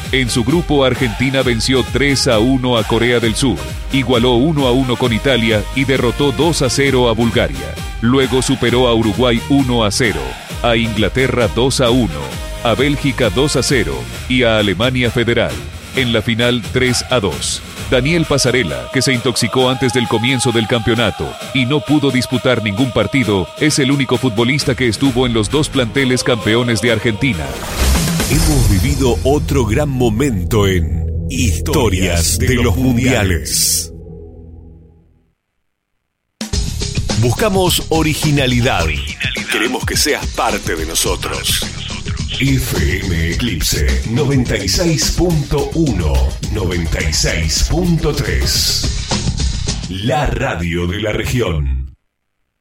En su grupo, Argentina venció 3-1 a Corea del Sur, igualó 1-1 con Italia y derrotó 2-0 a Bulgaria. Luego superó a Uruguay 1-0, a Inglaterra 2-1, a Bélgica 2-0 y a Alemania Federal. En la final 3-2. Daniel Pasarela, que se intoxicó antes del comienzo del campeonato y no pudo disputar ningún partido, es el único futbolista que estuvo en los dos planteles campeones de Argentina. Hemos vivido otro gran momento en Historias de los Mundiales. Buscamos originalidad. Queremos que seas parte de nosotros. FM Eclipse 96.1, 96.3. La radio de la región.